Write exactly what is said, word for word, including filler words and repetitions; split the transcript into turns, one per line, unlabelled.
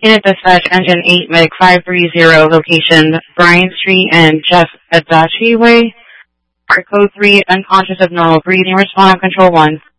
Unit dispatch, engine eight, medic five three zero, location Bryant Street and Jeff Adachi Way. Code three, unconscious abnormal breathing, respond on control one.